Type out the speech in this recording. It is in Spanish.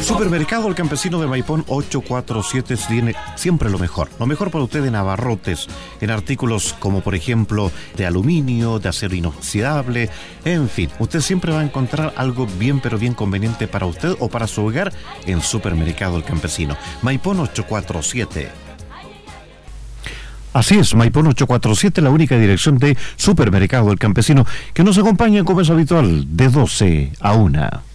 Supermercado El Campesino de Maipón 847 tiene siempre lo mejor. Lo mejor para usted en abarrotes, en artículos como por ejemplo de aluminio, de acero inoxidable, en fin. Usted siempre va a encontrar algo bien pero bien conveniente para usted o para su hogar en Supermercado El Campesino. Maipón 847. Así es, Maipón 847, la única dirección de Supermercado El Campesino, que nos acompaña como es habitual de 12 a 1.